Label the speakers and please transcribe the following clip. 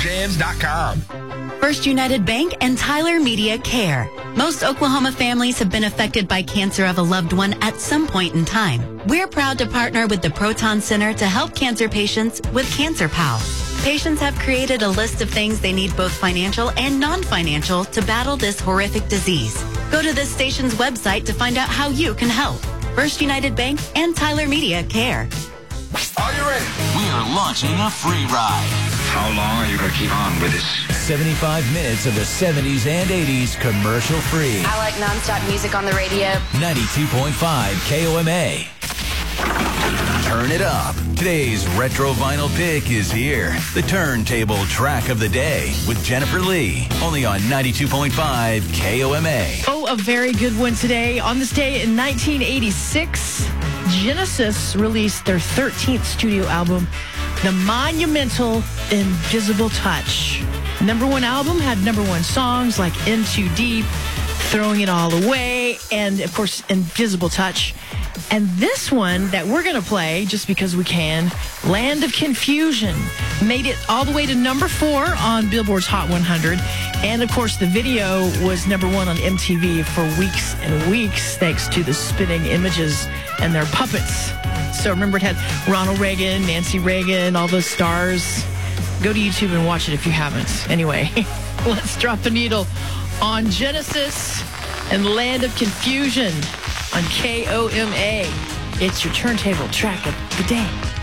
Speaker 1: SoulJams.com.
Speaker 2: First United Bank and Tyler Media Care. Most Oklahoma families have been affected by cancer of a loved one at some point in time. We're proud to partner with the Proton Center to help cancer patients with Cancer Pal. Patients have created a list of things they need, both financial and non-financial, to battle this horrific disease. Go to this station's website to find out how you can help. First United Bank and Tyler Media Care.
Speaker 1: Are you ready?
Speaker 3: We are launching a free ride.
Speaker 4: How long are you going to keep on with this?
Speaker 3: 75 minutes of the 70s and 80s commercial free.
Speaker 5: I like nonstop music on the radio.
Speaker 3: 92.5 KOMA. Turn it up. Today's retro vinyl pick is here. The turntable track of the day with Jennifer Lee. Only on 92.5 KOMA.
Speaker 6: Oh, a very good one today. On this day in 1986, Genesis released their 13th studio album, The Monumental Invisible Touch. Number one album, had number one songs like In Too Deep, Throwing It All Away, and of course, Invisible Touch. And this one that we're going to play, just because we can, Land of Confusion, made it all the way to number 4 on Billboard's Hot 100. And of course, the video was number 1 on MTV for weeks and weeks, thanks to the spinning images and their puppets. So remember, it had Ronald Reagan, Nancy Reagan, all those stars. Go to YouTube and watch it if you haven't. Anyway, let's drop the needle on Genesis and Land of Confusion on KOMA. It's your turntable track of the day.